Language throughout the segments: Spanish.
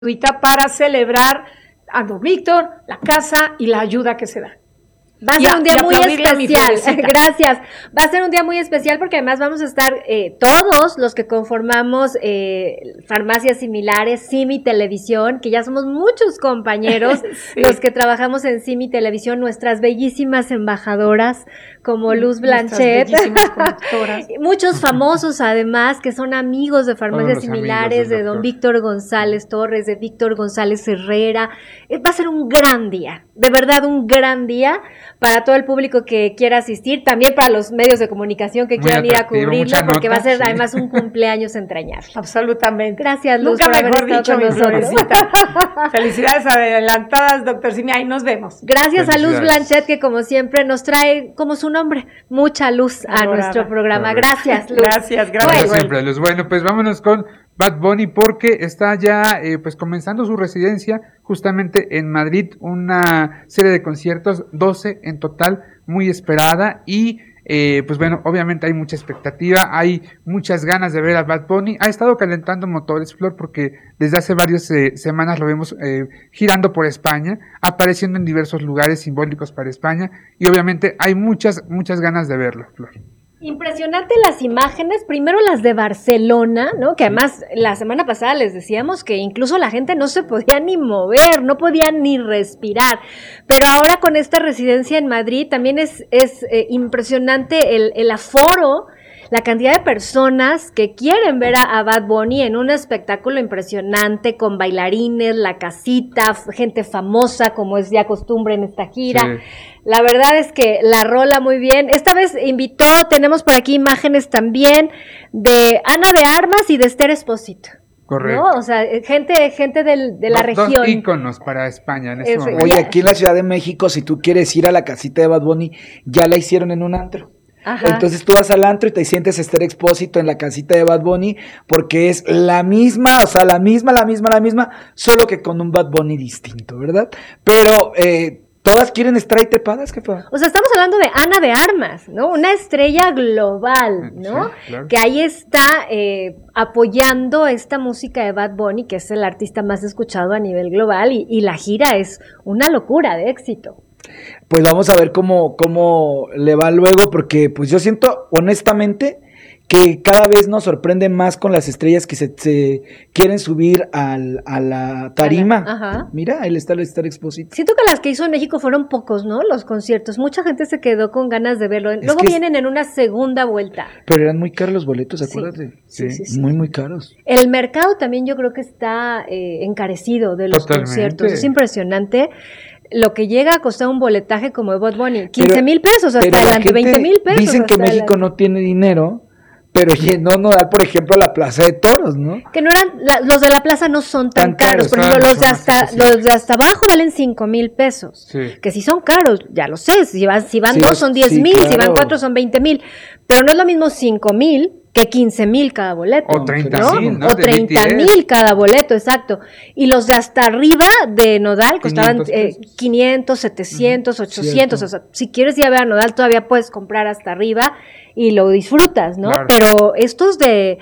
para celebrar a don Víctor, la casa y la ayuda que se da. Va a ser un día muy especial, gracias. Va a ser un día muy especial porque además vamos a estar todos los que conformamos farmacias similares, Simi Televisión, que ya somos muchos compañeros, sí, los que trabajamos en Simi Televisión, nuestras bellísimas embajadoras como Luz Blanchet, muchos famosos además que son amigos de farmacias similares, de don Víctor González Torres, de Víctor González Herrera. Va a ser un gran día, de verdad un gran día para todo el público que quiera asistir, también para los medios de comunicación que quieran ir a cubrirlo, porque va a ser además un cumpleaños entrañable. Absolutamente. Gracias, Luz, nunca mejor dicho, mi Florecita. Felicidades adelantadas, doctor Simi, ahí nos vemos. Gracias a Luz Blanchet, que como siempre nos trae, como su nombre, mucha luz a nuestro programa. Gracias, Luz. Gracias. Bueno, siempre, Luz. Bueno, pues vámonos con Bad Bunny porque está ya pues comenzando su residencia justamente en Madrid, una serie de conciertos, 12 en total, muy esperada y pues bueno, obviamente hay mucha expectativa, hay muchas ganas de ver a Bad Bunny. Ha estado calentando motores, Flor, porque desde hace varias semanas lo vemos girando por España, apareciendo en diversos lugares simbólicos para España y obviamente hay muchas ganas de verlo, Flor. Impresionante las imágenes, primero las de Barcelona, ¿no? Que además la semana pasada les decíamos que incluso la gente no se podía ni mover, no podía ni respirar, pero ahora con esta residencia en Madrid también es impresionante el aforo, la cantidad de personas que quieren ver a Bad Bunny en un espectáculo impresionante con bailarines, la casita, gente famosa como es ya costumbre en esta gira. Sí. La verdad es que la rola muy bien. Esta vez invitó, tenemos por aquí imágenes también de Ana de Armas y de Esther Expósito. Correcto. ¿No? O sea, gente de la región. Dos íconos para España en este momento. Oye, aquí en la Ciudad de México, si tú quieres ir a la casita de Bad Bunny, ya la hicieron en un antro. Ajá. Entonces tú vas al antro y te sientes Esther Expósito en la casita de Bad Bunny porque es la misma, o sea, la misma, solo que con un Bad Bunny distinto, ¿verdad? Pero todas quieren estar ahí trepadas, ¿qué fue? O sea, estamos hablando de Ana de Armas, ¿no? Una estrella global, ¿no? Sí, claro. Que ahí está apoyando esta música de Bad Bunny, que es el artista más escuchado a nivel global y la gira es una locura de éxito. Pues vamos a ver cómo le va luego, porque pues yo siento honestamente que cada vez nos sorprende más con las estrellas que se quieren subir a la tarima. Ajá. Mira, ahí está el Esther Expósito. Siento que las que hizo en México fueron pocos, ¿no? Los conciertos. Mucha gente se quedó con ganas de verlo. Luego vienen en una segunda vuelta. Pero eran muy caros los boletos, acuérdate. Sí. Muy caros. El mercado también yo creo que está encarecido de los conciertos. Es impresionante. Lo que llega a costar un boletaje como de Bad Bunny, 15,000 pesos, hasta adelante, 20,000 pesos. Dicen que México no tiene dinero, pero llenó Nodal, por ejemplo, la Plaza de Toros, ¿no? Que no eran, los de la plaza no son tan caros. Por ejemplo, los de hasta abajo valen 5,000 pesos. Sí. Que si son caros, ya lo sé, si van dos son 10,000, claro. Si van 4 son 20,000. Pero no es lo mismo 5,000 que 15,000 cada boleto. O 30,000, ¿no? O 30,000 cada boleto, exacto. Y los de hasta arriba de Nodal costaban 500, 700, 800. Cierto. O sea, si quieres ir a ver a Nodal, todavía puedes comprar hasta arriba y lo disfrutas, ¿no? Claro. Pero estos de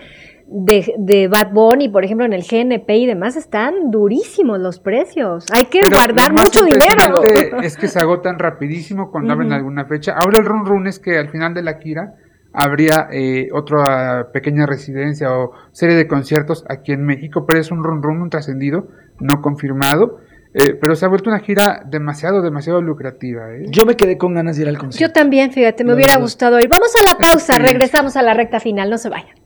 Bad Bunny, por ejemplo, en el GNP y demás, están durísimos los precios. Hay que guardar mucho dinero. Es que se agotan rapidísimo cuando abren alguna fecha. Ahora el run run es que al final de la gira habría otra pequeña residencia o serie de conciertos aquí en México, pero es un un trascendido, no confirmado, pero se ha vuelto una gira demasiado lucrativa. Yo me quedé con ganas de ir al concierto. Yo también, fíjate, me hubiera gustado ir. Vamos a la pausa, regresamos a la recta final, no se vayan.